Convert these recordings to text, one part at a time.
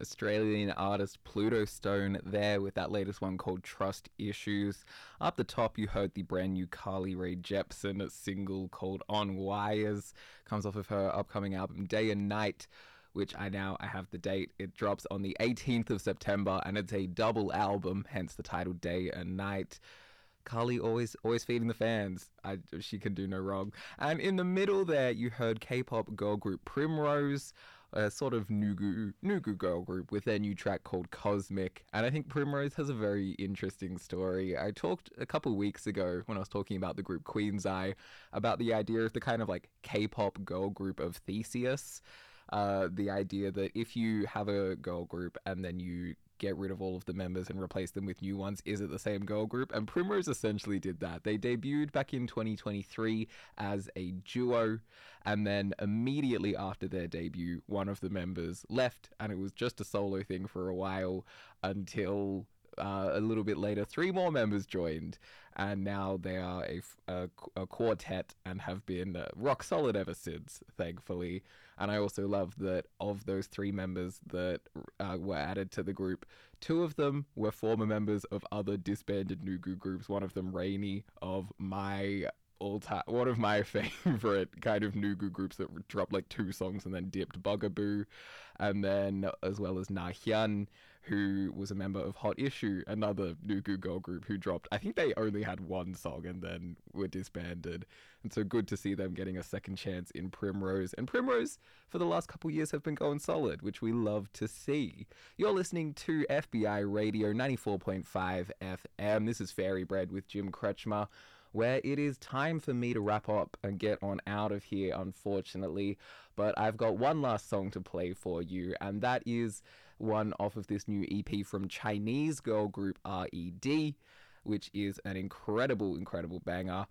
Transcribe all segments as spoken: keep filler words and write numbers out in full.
Australian artist Pluto Stone there with that latest one called Trust Issues. Up the top, you heard the brand new Carly Rae Jepsen single called On Wires. Comes off of her upcoming album Day and Night, which I now I have the date. It drops on the eighteenth of September, and it's a double album, hence the title Day and Night. Carly always always feeding the fans. I, she can do no wrong. And in the middle there, you heard K-pop girl group Primrose, a sort of Nugu, Nugu girl group with their new track called Cosmic. And I think Primrose has a very interesting story. I talked a couple weeks ago when I was talking about the group Queen's Eye about the idea of the kind of like K-pop girl group of Theseus. Uh, the idea that if you have a girl group and then you get rid of all of the members and replace them with new ones, is it the same girl group? And Primrose essentially did that. They debuted back in twenty twenty-three as a duo, and then immediately after their debut, one of the members left, and it was just a solo thing for a while until uh, a little bit later, three more members joined, and now they are a, a, a quartet and have been uh, rock solid ever since, thankfully. And I also love that of those three members that uh, were added to the group, two of them were former members of other disbanded Nugu groups. One of them, Rainy, of my all time, one of my favorite kind of Nugu groups that dropped like two songs and then dipped, Bugaboo, and then as well as Na Hyun, who was a member of Hot Issue, another Nugu girl group who dropped, I think they only had one song and then were disbanded. And so good to see them getting a second chance in Primrose. And Primrose, for the last couple years, have been going solid, which we love to see. You're listening to F B I Radio ninety-four point five F M. This is Fairy Bread with Jim Kretschmer, where it is time for me to wrap up and get on out of here, unfortunately. But I've got one last song to play for you, and that is one off of this new E P from Chinese girl group R E D, which is an incredible, incredible banger.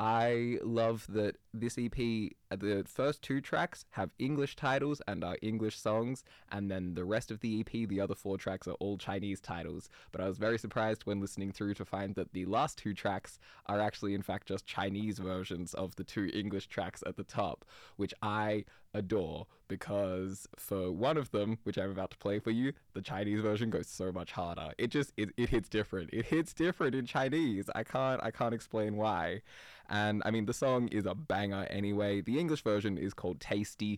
I love that this E P, the first two tracks have English titles and are English songs, and then the rest of the E P, the other four tracks, are all Chinese titles. But I was very surprised when listening through to find that the last two tracks are actually in fact just Chinese versions of the two English tracks at the top, which I adore, because for one of them, which I'm about to play for you, the Chinese version goes so much harder. It just it, it hits different. It hits different in Chinese. I can't I can't explain why. And I mean, the song is a banger anyway. The English version is called Tasty,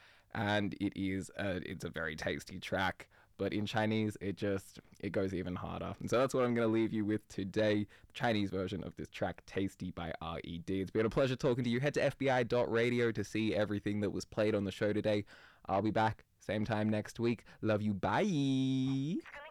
and it is a, it's a very tasty track. But in Chinese, it just, it goes even harder. And so that's what I'm going to leave you with today, the Chinese version of this track, Tasty by R E D. It's been a pleasure talking to you. Head to F B I dot radio to see everything that was played on the show today. I'll be back same time next week. Love you. Bye.